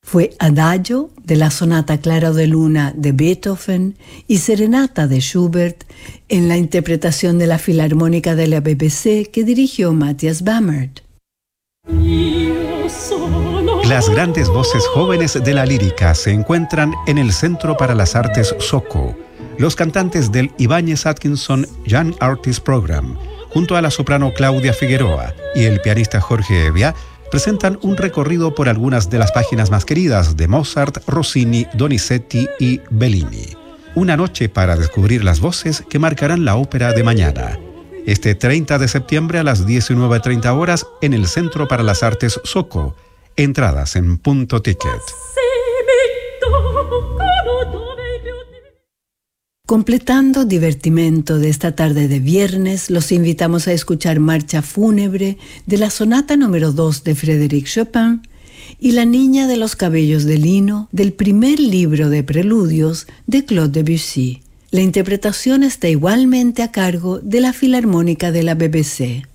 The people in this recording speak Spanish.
Fue Adagio de la Sonata Claro de Luna de Beethoven y Serenata de Schubert en la interpretación de la Filarmónica de la BBC que dirigió Matthias Bammert. Las grandes voces jóvenes de la lírica se encuentran en el Centro para las Artes SOCO. Los cantantes del Ibáñez Atkinson Young Artist Program, junto a la soprano Claudia Figueroa y el pianista Jorge Evia, presentan un recorrido por algunas de las páginas más queridas de Mozart, Rossini, Donizetti y Bellini. Una noche para descubrir las voces que marcarán la ópera de mañana. Este 30 de septiembre a las 19:30 horas en el Centro para las Artes SOCO. Entradas en Punto Ticket. Completando divertimento de esta tarde de viernes, los invitamos a escuchar Marcha Fúnebre de la Sonata número 2 de Frédéric Chopin y La Niña de los Cabellos de Lino del primer libro de preludios de Claude Debussy. La interpretación está igualmente a cargo de la Filarmónica de la BBC.